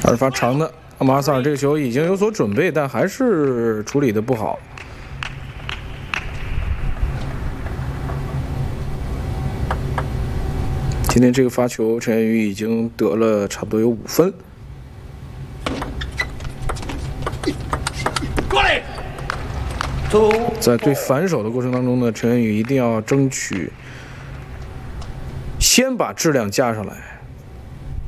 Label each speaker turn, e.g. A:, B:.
A: 而发长的，马萨尔这个球已经有所准备，但还是处理的不好。今天这个发球，陈彦宇已经得了差不多有5分。在对反手的过程当中呢，陈彦宇一定要争取先把质量加上来。